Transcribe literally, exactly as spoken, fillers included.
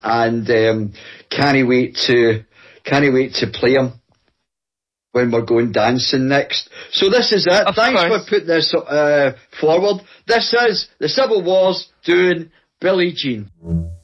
and um, can't wait to can't wait to play him when we're going dancing next. So this is it. Of Thanks course. for putting this uh, forward. This is the Civil Wars doing Billie Jean.